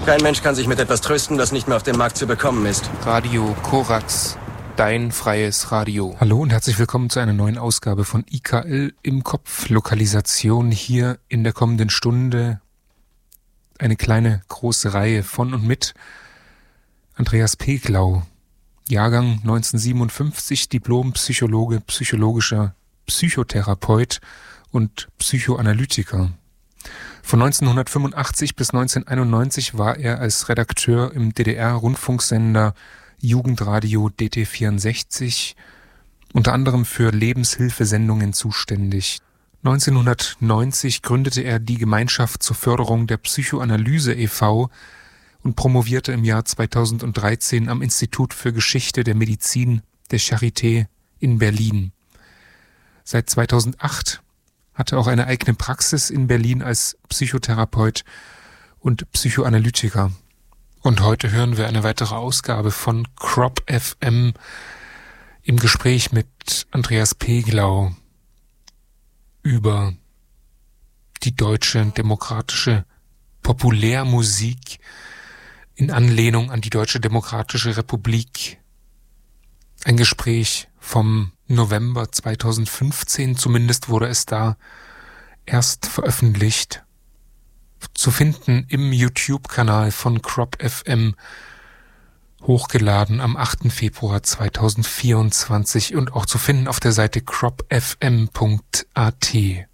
Kein Mensch kann sich mit etwas trösten, das nicht mehr auf dem Markt zu bekommen ist. Radio Korax, dein freies Radio. Hallo und herzlich willkommen zu einer neuen Ausgabe von IKL im Kopf. Lokalisation hier in der kommenden Stunde. Eine kleine, große Reihe von und mit Andreas Peglau. Jahrgang 1957, Diplompsychologe, psychologischer Psychotherapeut und Psychoanalytiker. Von 1985 bis 1991 war er als Redakteur im DDR-Rundfunksender Jugendradio DT64 unter anderem für Lebenshilfesendungen zuständig. 1990 gründete er die Gemeinschaft zur Förderung der Psychoanalyse e.V. und promovierte im Jahr 2013 am Institut für Geschichte der Medizin der Charité in Berlin. Seit 2008 hatte auch eine eigene Praxis in Berlin als Psychotherapeut und Psychoanalytiker. Und heute hören wir eine weitere Ausgabe von Crop FM im Gespräch mit Andreas Peglau über die deutsche demokratische Populärmusik in Anlehnung an die Deutsche Demokratische Republik. Ein Gespräch vom November 2015, zumindest wurde es da erst veröffentlicht, zu finden im YouTube-Kanal von Crop FM, hochgeladen am 8. Februar 2024 und auch zu finden auf der Seite cropfm.at.